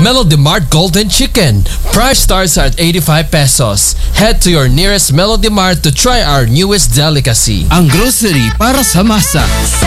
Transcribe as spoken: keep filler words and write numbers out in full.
Melody Mart Golden Chicken. Price starts at eighty-five pesos. Head to your nearest Melody Mart to try our newest delicacy. Ang grocery para sa masa.